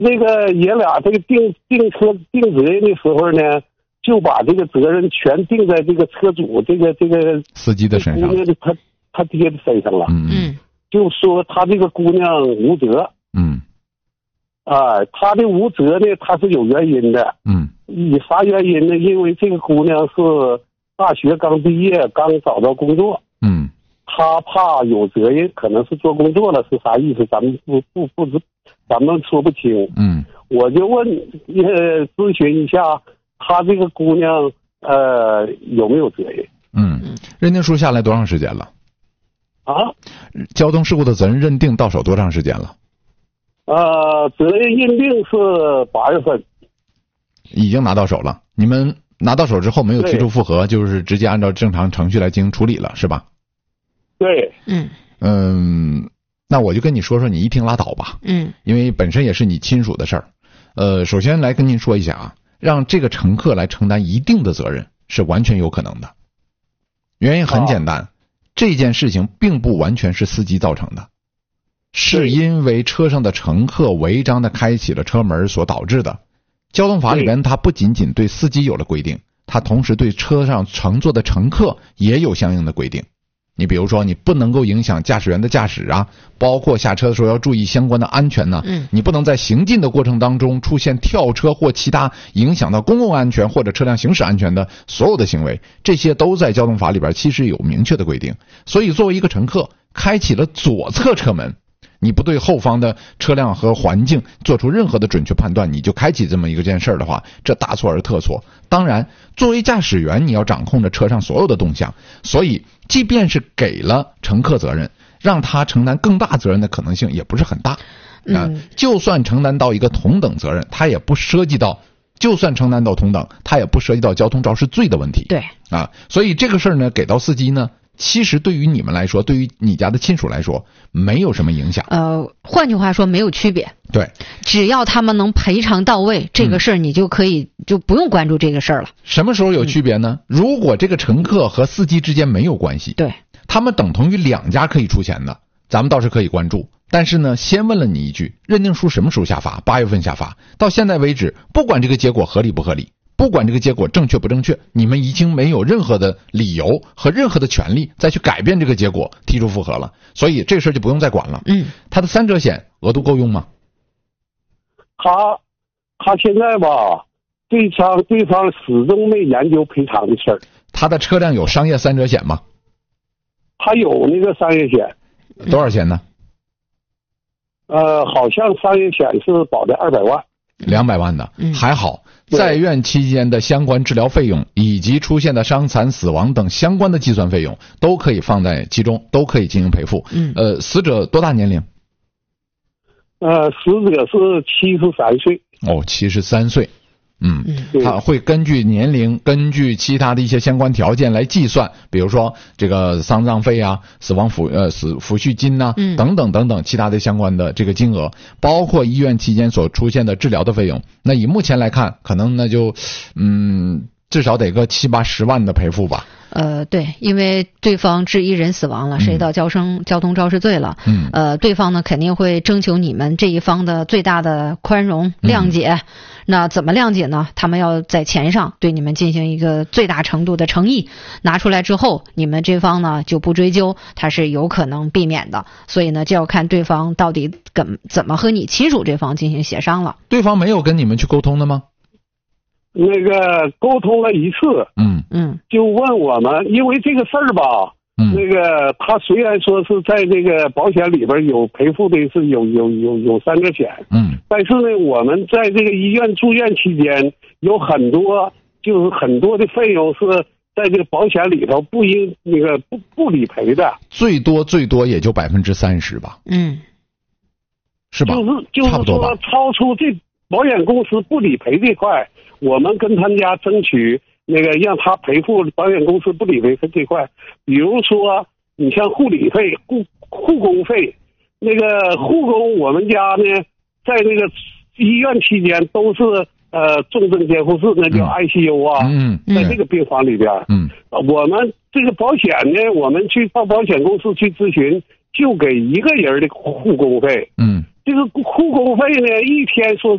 那个爷俩这个定责任的时候呢，就把这个责任全定在这个车主这个司机的身上， 他爹的身上了。就说他这个姑娘无责。他的无责呢，他是有原因的。以啥原因呢？因为这个姑娘是大学刚毕业，刚找到工作。他怕有责任，可能是做工作了，是啥意思？咱们不知，咱们说不清。我就问咨询一下，他这个姑娘有没有责任？ 认定书下来多长时间了？交通事故的责任认定到手多长时间了？责任认定是8月份，已经拿到手了。你们拿到手之后没有提出复核，就是直接按照正常程序来进行处理了，是吧？ 对。 那我就跟你说说，你一听拉倒吧。因为本身也是你亲属的事儿。首先来跟您说一下啊，让这个乘客来承担一定的责任是完全有可能的。原因很简单，这件事情并不完全是司机造成的，是因为车上的乘客违章的开启了车门所导致的。交通法里边它不仅仅对司机有了规定，它同时对车上乘坐的乘客也有相应的规定。你比如说，你不能够影响驾驶员的驾驶啊，包括下车的时候要注意相关的安全呢。你不能在行进的过程当中出现跳车或其他影响到公共安全或者车辆行驶安全的所有的行为，这些都在交通法里边其实有明确的规定。所以作为一个乘客开启了左侧车门，你不对后方的车辆和环境做出任何的准确判断，你就开启这么一个件事的话，这大错而特错。当然作为驾驶员，你要掌控着车上所有的动向，所以即便是给了乘客责任，让他承担更大责任的可能性也不是很大。就算承担到一个同等责任，他也不涉及到，就算承担到同等，他也不涉及到交通肇事罪的问题。 对所以这个事儿呢，给到司机呢，其实对于你们来说，对于你家的亲属来说，没有什么影响。 换句话说，没有区别。 对， 只要他们能赔偿到位，这个事儿你就可以就不用关注这个事儿了。 什么时候有区别呢？如果这个乘客和司机之间没有关系， 对， 他们等同于两家可以出钱的，咱们倒是可以关注。但是呢，先问了你一句，认定书什么时候下发？8月份下发，到现在为止，不管这个结果合理不合理，不管这个结果正确不正确，你们已经没有任何的理由和任何的权利再去改变这个结果，提出复核了。所以这事儿就不用再管了。他的3者险额度够用吗？ 他现在吧，对方始终没研究赔偿的事儿。 他的车辆有商业3者险吗？ 他有那个商业险。 多少钱呢？ 好像商业险是保的200万。 200万的，还好。在院期间的相关治疗费用以及出现的伤残死亡等相关的计算费用都可以放在其中，都可以进行赔付。死者多大年龄？ 死者是73岁。 73岁。他会根据年龄，根据其他的一些相关条件来计算，比如说这个丧葬费啊、死亡抚恤金呐、等等等等其他的相关的这个金额，包括医院期间所出现的治疗的费用。那以目前来看，可能那就至少得个70-80万的赔付吧。 对，因为对方致一人死亡了，涉及到交通肇事罪了。对方呢肯定会征求你们这一方的最大的宽容谅解。那怎么谅解呢？他们要在钱上对你们进行一个最大程度的诚意，拿出来之后，你们这方呢就不追究，他是有可能避免的。所以呢，就要看对方到底怎么和你亲属这方进行协商了。 对方没有跟你们去沟通的吗？ 那个沟通了一次。就问我们，因为这个事儿吧，那个他虽然说是在这个保险里边有赔付的，是有3者险。但是呢，我们在这个医院住院期间有很多的费用是在这个保险里头不理赔的， 最多也就30%吧。是吧？ 就是差不多吧。 说超出这保险公司不理赔这块，我们跟他家争取那个让他赔付保险公司不理赔这块。比如说你像护理费、护工费，那个护工我们家呢在那个医院期间都是重症监护室，那叫 ICU 啊。在这个病房里边。我们这个保险呢，我们去到保险公司去咨询，就给一个人的护工费。这个护工费呢，一天说